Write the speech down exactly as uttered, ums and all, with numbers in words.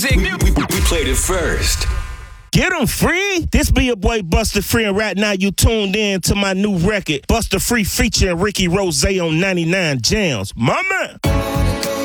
music. We, we, we played it first. Get 'em free? This be your boy Buster Free, and right now you tuned in to my new record, Buster Free featuring Ricky Rose on ninety-nine Jams. Mama!